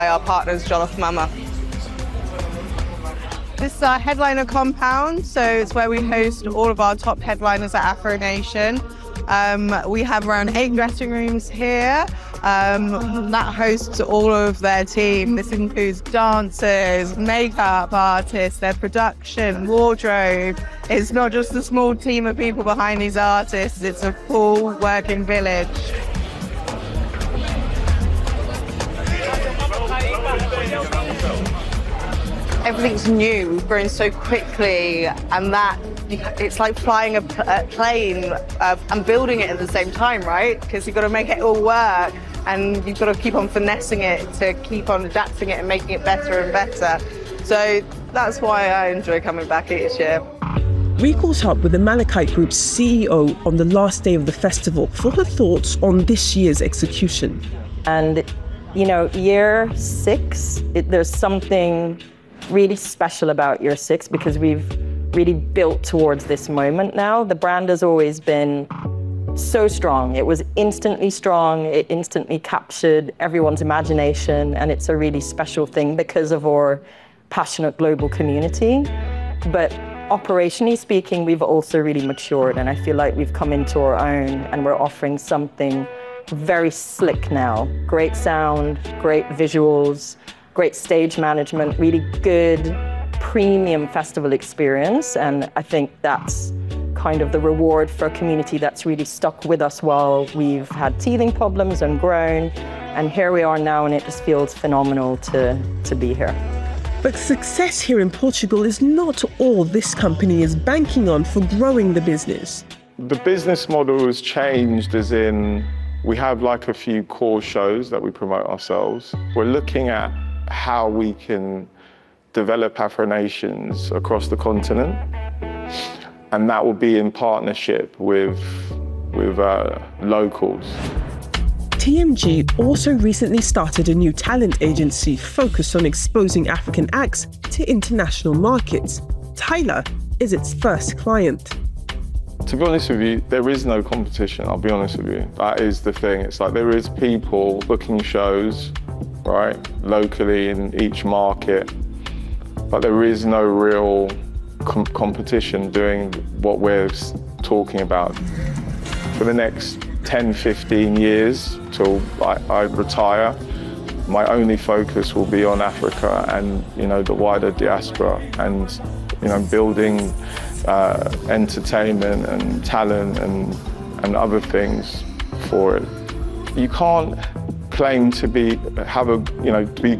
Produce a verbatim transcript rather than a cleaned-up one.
Our partners, Jollof Mama. This is our headliner compound, so it's where we host all of our top headliners at Afro Nation. Um, we have around eight dressing rooms here um, that hosts all of their team. This includes dancers, makeup artists, their production, wardrobe. It's not just a small team of people behind these artists, it's a full working village. Everything's new, we've grown so quickly, and that it's like flying a, a plane uh, and building it at the same time, right? Because you've got to make it all work, and you've got to keep on finessing it to keep on adapting it and making it better and better. So that's why I enjoy coming back each year. We caught up with the Malachite Group's C E O on the last day of the festival for her thoughts on this year's execution. And, you know, year six, it, there's something really special about year six because we've really built towards this moment now. The brand has always been so strong. It was instantly strong. It instantly captured everyone's imagination, and it's a really special thing because of our passionate global community. But operationally speaking, we've also really matured, and I feel like we've come into our own and we're offering something very slick now. Great sound, great visuals, great stage management, really good premium festival experience. And I think that's kind of the reward for a community that's really stuck with us while we've had teething problems and grown. And here we are now, and it just feels phenomenal to, to be here. But success here in Portugal is not all this company is banking on for growing the business. The business model has changed, as in we have like a few core shows that we promote ourselves. We're looking at how we can develop Afro Nations across the continent, and that will be in partnership with, with uh, locals. T M G also recently started a new talent agency focused on exposing African acts to international markets. Tyler is its first client. To be honest with you, there is no competition, I'll be honest with you. That is the thing. It's like there is people booking shows, right, locally in each market, but there is no real com competition doing what we're talking about. For the next ten, fifteen years till I, I retire, my only focus will be on Africa and, you know, the wider diaspora, and, you know, building uh, entertainment and talent and, and other things for it. You can't claim to be, have a, you know, to be